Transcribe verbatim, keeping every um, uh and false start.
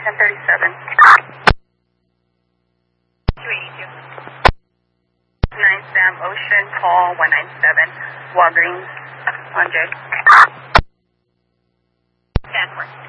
ten thirty-seven. two eighty-two. nine Sam Ocean, call one nine seven, Walgreens, on J. Stanford.